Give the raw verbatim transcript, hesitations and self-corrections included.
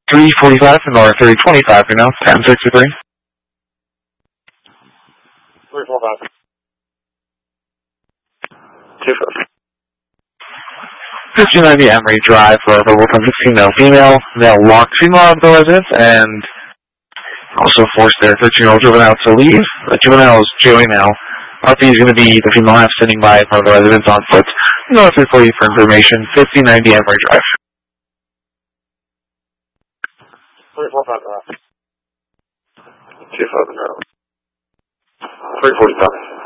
three forty-five for Nora thirty twenty-five for now, ten sixty-three. three forty-five. two fifty. fifteen ninety Emery Drive for a verbal from sixteen male female. Male locked female out of the residence and also forced their thirteen-year-old juvenile to leave. The juvenile is jailing now. R P is going to be the female half sitting by in front of the residence on foot. No three forty for information. fifteen ninety Emery Drive. three forty-five. two five zero. three forty-five.